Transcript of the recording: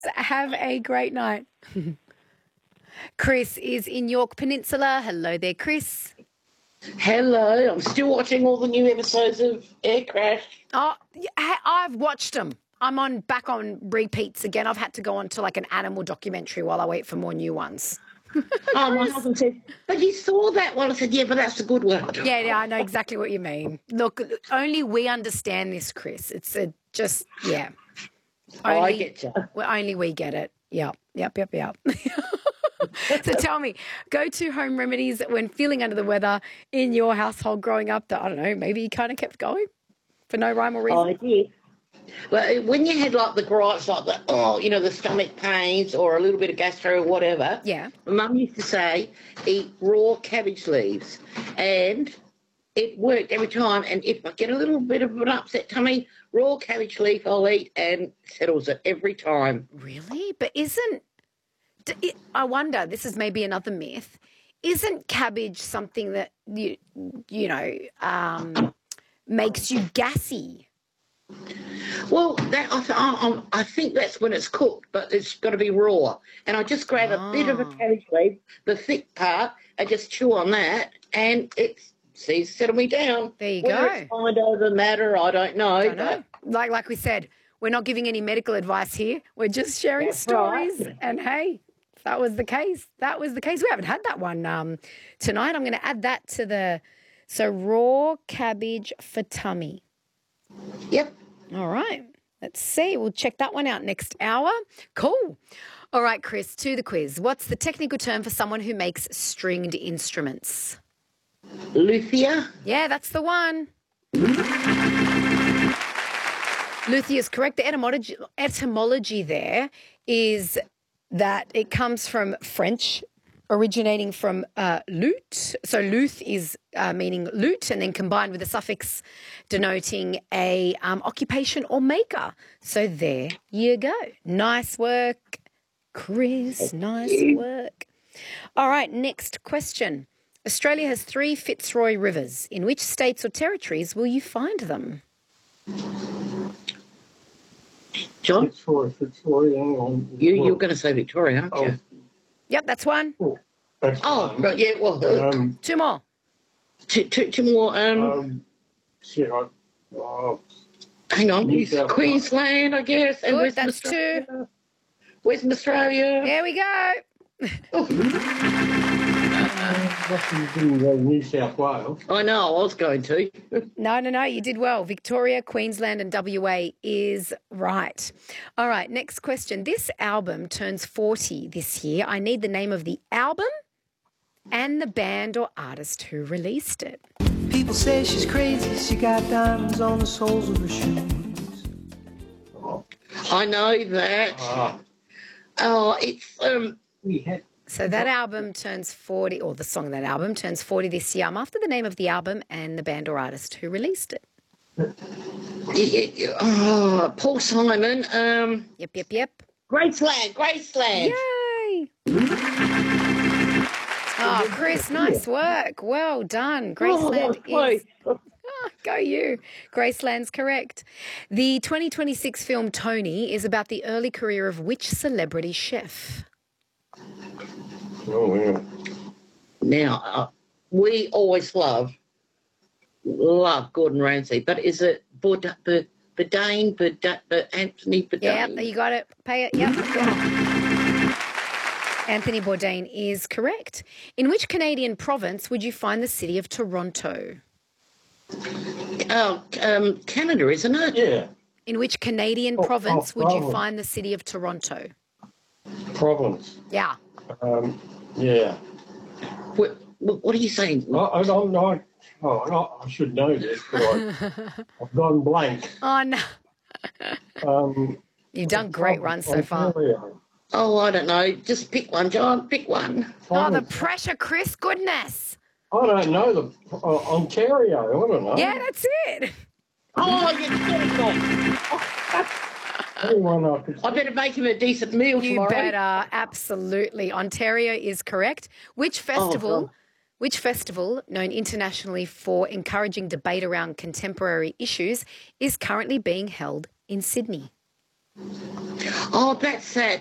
Have a great night. Chris is in York Peninsula. Hello there, Chris. Hello, I'm still watching all the new episodes of Air Crash. Oh, I've watched them. I'm back on repeats again. I've had to go on to like an animal documentary while I wait for more new ones. Oh, my husband said, but you saw that one. I said, yeah, but that's a good one. Yeah, I know exactly what you mean. Look, only we understand this, Chris. It's yeah. I get you. Only we get it. Yep. So tell me, go-to home remedies when feeling under the weather in your household growing up that, I don't know, maybe you kind of kept going for no rhyme or reason? I did. Well, when you had like the gripes, like the stomach pains or a little bit of gastro or whatever, yeah, my mum used to say, eat raw cabbage leaves. And it worked every time. And if I get a little bit of an upset tummy, raw cabbage leaf I'll eat and settles it every time. Really? But I wonder, this is maybe another myth, isn't cabbage something that, makes you gassy? Well, I think that's when it's cooked, but it's got to be raw. And I just grab a bit of a cabbage leaf, the thick part, and just chew on that, and settle me down. There you Whether go. it's mind over matter, I don't know. Like we said, we're not giving any medical advice here. We're just sharing stories. Right. And hey, if that was the case, that was the case. We haven't had that one tonight. I'm going to add that to so raw cabbage for tummy. Yep. All right. Let's see. We'll check that one out next hour. Cool. All right, Chris, to the quiz. What's the technical term for someone who makes stringed instruments? Luthier. Yeah, that's the one. Luthier is correct. The etymology there is that it comes from French, originating from lute. So luth is meaning lute, and then combined with a suffix denoting a occupation or maker. So there you go. Nice work, Chris. Nice work. All right, next question. Australia has 3 Fitzroy rivers. In which states or territories will you find them? John? Fitzroy. You're going to say Victoria, aren't you? Yep, that's one. Right, yeah, well... 2 more. Two more. Hang on. Queensland, I guess. And Good, that's Australia. 2. Western Australia. There we go. New South Wales. I know, I was going to. No, you did well. Victoria, Queensland and WA is right. All right, next question. This album turns 40 this year. I need the name of the album and the band or artist who released it. People say she's crazy. She got diamonds on the soles of her shoes. I know that. It's... So that album turns 40, or the song of that album turns 40 this year. I'm after the name of the album and the band or artist who released it. Paul Simon. Yep. Graceland. Yay! Oh, Chris, nice work. Well done. Graceland is... go you. Graceland's correct. The 2026 film Tony is about the early career of which celebrity chef? Oh, yeah. Now, we always love Gordon Ramsay, but is it Anthony Bourdain? Yeah, you got it. Pay it. Yep. Anthony Bourdain is correct. In which Canadian province would you find the city of Toronto? Canada, isn't it? Yeah. In which Canadian province would you find the city of Toronto? Province. Yeah. Yeah. What are you saying? I should know this, but I've gone blank. Oh, no. You've done great runs so far. Oh, I don't know. Just pick one, John. Pick one. Oh, the pressure, Chris. Goodness. I don't know. Ontario. I don't know. Yeah, that's it. Oh, you're kidding me. I better make him a decent meal tomorrow. You better, absolutely. Ontario is correct. Which festival, known internationally for encouraging debate around contemporary issues, is currently being held in Sydney? Oh, that's sad.